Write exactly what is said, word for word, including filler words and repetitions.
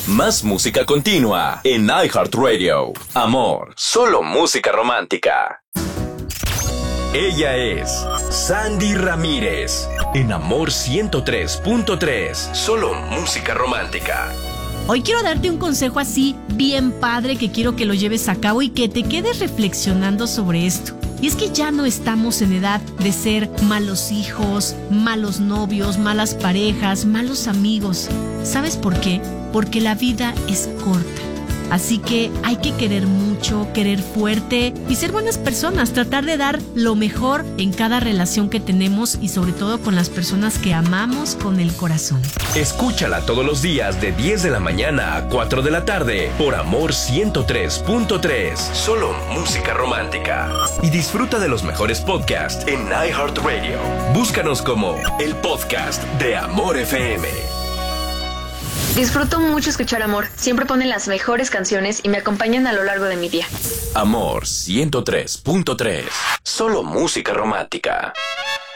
Más música continua en iHeartRadio. Amor, solo música romántica. Ella es Sandy Ramírez. En Amor ciento tres punto tres. Solo música romántica. Hoy quiero darte un consejo así, bien padre, que quiero que lo lleves a cabo y que te quedes reflexionando sobre esto. Y es que ya no estamos en edad de ser malos hijos, malos novios, malas parejas, malos amigos. ¿Sabes por qué? Porque la vida es corta. Así que hay que querer mucho, querer fuerte y ser buenas personas, tratar de dar lo mejor en cada relación que tenemos y sobre todo con las personas que amamos con el corazón. Escúchala todos los días de diez de la mañana a cuatro de la tarde por Amor ciento tres punto tres. Solo música romántica. Y disfruta de los mejores podcasts en iHeartRadio. Búscanos como el podcast de Amor F M. Disfruto mucho escuchar Amor. Siempre ponen las mejores canciones y me acompañan a lo largo de mi día. Amor ciento tres punto tres. Solo música romántica.